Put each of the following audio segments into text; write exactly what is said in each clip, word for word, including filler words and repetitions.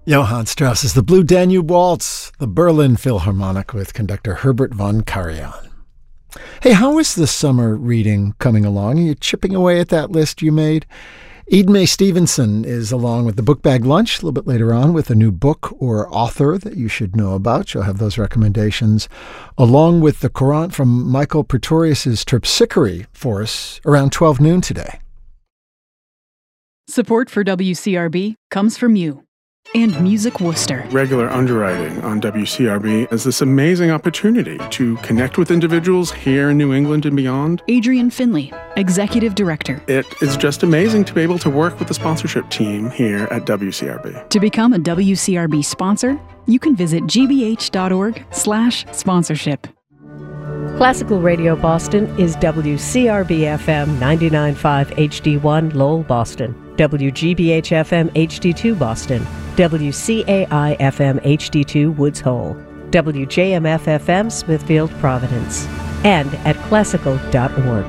Johann Strauss's The Blue Danube Waltz, the Berlin Philharmonic with conductor Herbert von Karajan. Hey, how is the summer reading coming along? Are you chipping away at that list you made? Eden May Stevenson is along with the Book Bag Lunch a little bit later on with a new book or author that you should know about. She'll have those recommendations, along with the Courant from Michael Pretorius's Terpsichore for us around twelve noon today. Support for W C R B comes from you and Music Worcester. Regular underwriting on W C R B is this amazing opportunity to connect with individuals here in New England and beyond. Adrian Finley, Executive Director. It is just amazing to be able to work with the sponsorship team here at W C R B. To become a W C R B sponsor, you can visit gbh.org slash sponsorship. Classical Radio Boston is W C R B F M ninety-nine point five H D one Lowell, Boston, W G B H F M H D two Boston, W C A I F M H D two Woods Hole, W J M F F M Smithfield, Providence, and at classical dot org.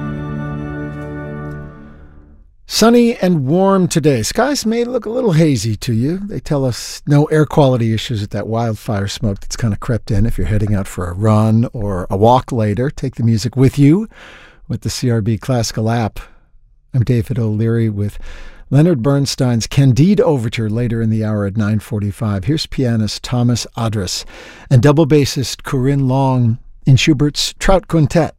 Sunny and warm today. Skies may look a little hazy to you. They tell us no air quality issues with that wildfire smoke that's kind of crept in. If you're heading out for a run or a walk later, take the music with you with the C R B Classical app. I'm David O'Leary with Leonard Bernstein's Candide Overture later in the hour at nine forty-five. Here's pianist Thomas Adres and double bassist Corinne Long in Schubert's Trout Quintet.